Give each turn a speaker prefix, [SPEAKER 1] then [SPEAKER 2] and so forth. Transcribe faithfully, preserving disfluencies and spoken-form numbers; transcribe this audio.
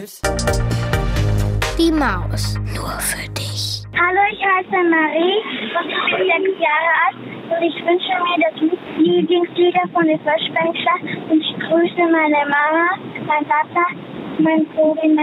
[SPEAKER 1] Die Maus. Nur für dich.
[SPEAKER 2] Hallo, ich heiße Marie und ich bin sechs Jahre alt und ich wünsche mir das Lieblingslieder von der Feuersprengelschlacht und ich grüße meine Mama, meinen Papa, meinen Bruder,